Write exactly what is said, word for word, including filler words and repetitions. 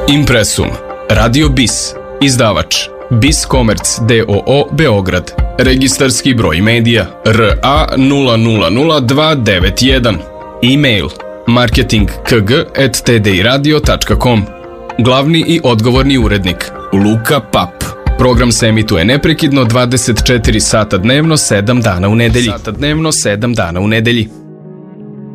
Impresum, Radio BIS, izdavač BIS Komerc d o o Beograd, registarski broj medija R A nula nula nula dva devet jedan, e-mail marketing k g at t d i radio tačka com, glavni i odgovorni urednik Luka Pap. Program se emituje neprekidno dvadeset četiri sata dnevno, sedam dana u nedelji. Sata dnevno, sedam dana u nedelji.